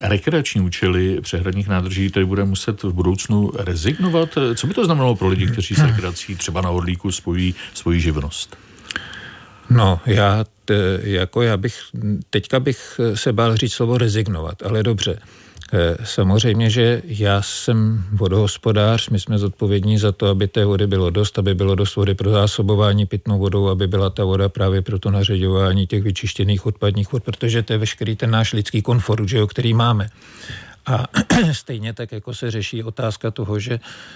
rekreační účely přehradních nádrží tady bude muset v budoucnu rezignovat? Co by to znamenalo pro lidi, kteří s rekreací třeba na Orlíku spojí svoji živnost? No, já bych se bál říct slovo rezignovat, ale dobře. Samozřejmě, že já jsem vodohospodář, my jsme zodpovědní za to, aby té vody bylo dost, aby bylo dost vody pro zásobování pitnou vodou, aby byla ta voda právě pro to nařeďování těch vyčištěných odpadních vod, protože to je veškerý ten náš lidský komfort, že jo, který máme. A stejně tak, jako se řeší otázka toho, že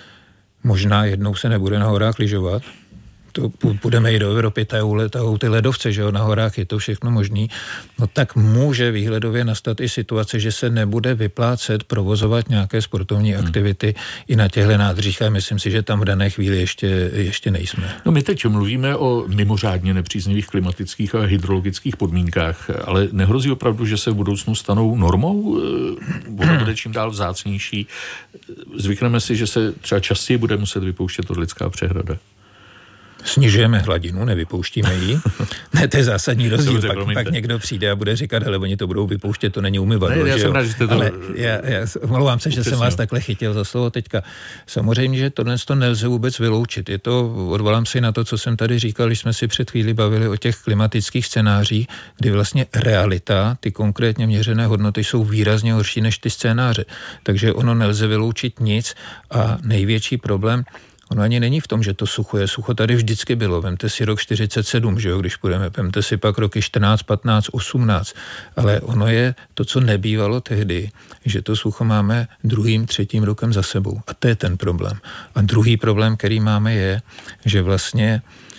možná jednou se nebude na horách lyžovat, to půjdeme i do Evropy, tahou ty ledovce, že jo, na horách je to všechno možný, no tak může výhledově nastat i situace, že se nebude vyplácet provozovat nějaké sportovní aktivity i na těchto nádržích a myslím si, že tam v dané chvíli ještě nejsme. No my teď mluvíme o mimořádně nepříznivých klimatických a hydrologických podmínkách, ale nehrozí opravdu, že se v budoucnu stanou normou? Voda bude čím dál vzácnější. Zvykneme si, že se třeba častěji bude muset vypouštět Orlická přehrada. Snižujeme hladinu, nevypouštíme ji. Ne, to je zásadní rozdíl. Pak někdo přijde a bude říkat, hele, oni to budou vypouštět, to není umyvadlo. Ne, já jsem rád, že jste to... Ale já omlouvám se, že jsem vás takhle chytil za slovo teďka. Samozřejmě, že tohle to nelze vůbec vyloučit. Odvolám se na to, co jsem tady říkal, když jsme si před chvíli bavili o těch klimatických scénářích, kdy vlastně realita, ty konkrétně měřené hodnoty jsou výrazně horší než ty scénáře. Takže ono nelze vyloučit nic a největší problém ono ani není v tom, že to sucho je. Sucho tady vždycky bylo. Vemte si rok 47, že jo, když půjdeme. Vemte si pak roky 14, 15, 18. Ale ono je to, co nebývalo tehdy, že to sucho máme druhým, třetím rokem za sebou. A to je ten problém. A druhý problém, který máme, je, že vlastně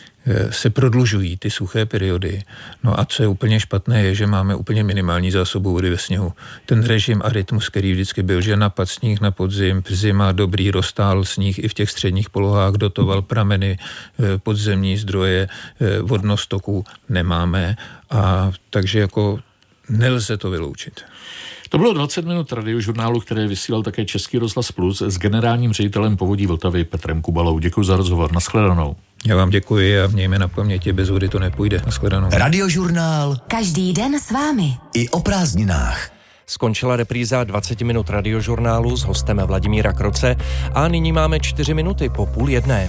se prodlužují ty suché periody. No a co je úplně špatné, je, že máme úplně minimální zásobu vody ve sněhu. Ten režim a rytmus, který vždycky byl, že napad sníh na podzim, zima dobrý, roztál sníh i v těch středních polohách, dotoval prameny, podzemní zdroje, vodnostoků nemáme a takže jako nelze to vyloučit. To bylo 20 minut radiožurnálu, které vysílal také Český rozhlas Plus s generálním ředitelem Povodí Vltavy Petrem Kubalou. Děkuji za rozhovor. Nashledanou. Já vám děkuji a mějme na paměti, bez vody to nepůjde. Nashledanou. Radiožurnál. Každý den s vámi. I o prázdninách. Skončila repríza 20 minut radiožurnálu s hostem Vladimíra Kroce a nyní máme 4 minuty po 12:30.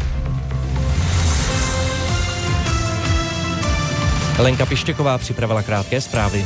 Lenka Pištěková připravila krátké zprávy.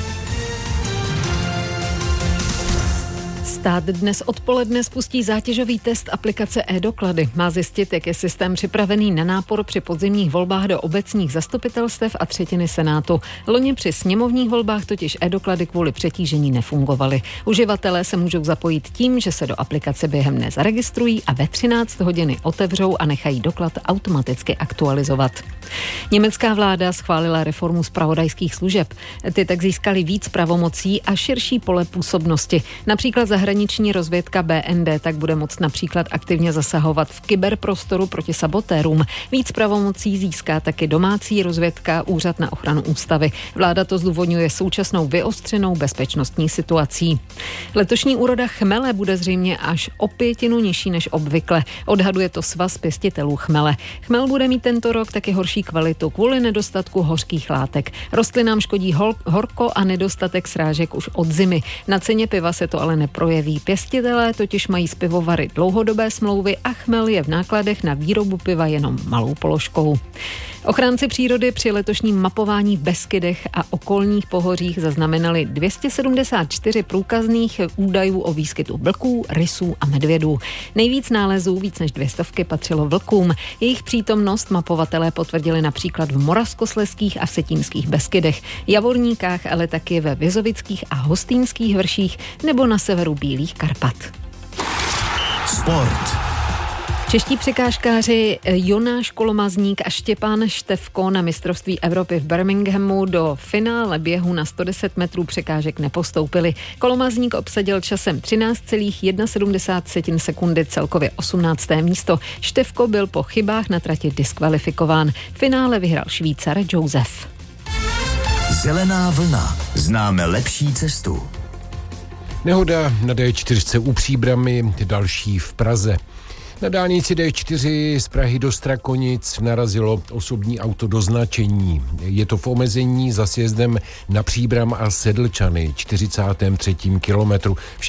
Stát dnes odpoledne spustí zátěžový test aplikace e-doklady. Má zjistit, jak je systém připravený na nápor při podzimních volbách do obecních zastupitelstev a třetiny Senátu. Loni při sněmovních volbách totiž e-doklady kvůli přetížení nefungovaly. Uživatelé se můžou zapojit tím, že se do aplikace během dne zaregistrují a ve 13 hodiny otevřou a nechají doklad automaticky aktualizovat. Německá vláda schválila reformu zpravodajských služeb. Ty tak získaly víc pravomocí a širší pole působnosti. Například zahraniční rozvědka BND tak bude moct například aktivně zasahovat v kyberprostoru proti sabotérům. Víc pravomocí získá taky domácí rozvědka, Úřad na ochranu ústavy. Vláda to zdůvodňuje současnou vyostřenou bezpečnostní situací. Letošní úroda chmele bude zřejmě až o 1/5 nižší než obvykle. Odhaduje to Svaz pěstitelů chmele. Chmel bude mít tento rok taky horší kvalitu kvůli nedostatku hořkých látek. Rostlinám škodí horko a nedostatek srážek už od zimy. Na ceně piva se to ale neprojeví. Pěstitelé totiž mají z pivovary dlouhodobé smlouvy a chmel je v nákladech na výrobu piva jenom malou položkou. Ochránci přírody při letošním mapování v Beskydech a okolních pohořích zaznamenali 274 průkazných údajů o výskytu vlků, rysů a medvědů. Nejvíc nálezů, víc než 200, patřilo vlkům. Jejich přítomnost mapovatelé potvrdili například v Moravskoslezských a Vsetínských Beskydech, Javorníkách, ale taky ve Vězovických a Hostýnských vrších nebo na severu Bílých Karpat. Sport. Čeští překážkáři Jonáš Kolomazník a Štěpán Štefko na mistrovství Evropy v Birminghamu do finále běhu na 110 metrů překážek nepostoupili. Kolomazník obsadil časem 13,71 sekundy, celkově 18. místo. Štefko byl po chybách na trati diskvalifikován. V finále vyhrál Švýcar Josef. Zelená vlna. Známe lepší cestu. Nehoda na D4 u Příbrami, další v Praze. Na dálnici D4 z Prahy do Strakonic narazilo osobní auto do značení. Je to v omezení za sjezdem na Příbram a Sedlčany, 43. kilometru.